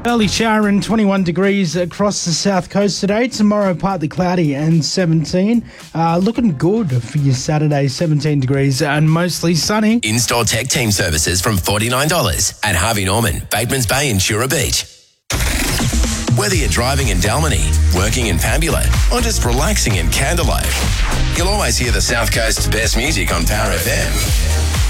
Early shower and 21 degrees across the south coast today. Tomorrow, partly cloudy and 17. Looking good for your Saturday, 17 degrees and mostly sunny. In-store tech team services from $49 at Harvey Norman, Bateman's Bay and Shura Beach. Whether you're driving in Dalmany, working in Pambula, or just relaxing in Candlelight, you'll always hear the South Coast's best music on Power FM.